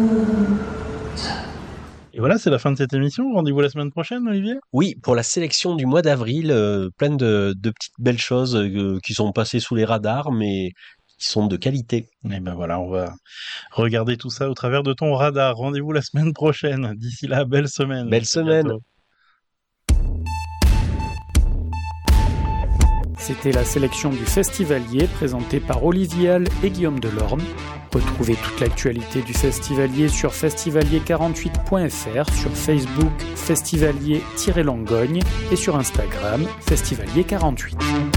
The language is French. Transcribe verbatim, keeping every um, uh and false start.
Et voilà, c'est la fin de cette émission. Rendez-vous la semaine prochaine, Olivier ? Oui, pour la sélection du mois d'avril, euh, plein de, de petites belles choses euh, qui sont passées sous les radars, mais qui sont de qualité. Et ben voilà, on va regarder tout ça au travers de ton radar. Rendez-vous la semaine prochaine. D'ici là, belle semaine. Belle semaine. Bientôt. C'était la sélection du Festivalier présentée par Olivier Hall et Guillaume Delorme. Retrouvez toute l'actualité du Festivalier sur festivalier quarante-huit point f r, sur Facebook Festivalier-Langogne et sur Instagram Festivalier quarante-huit.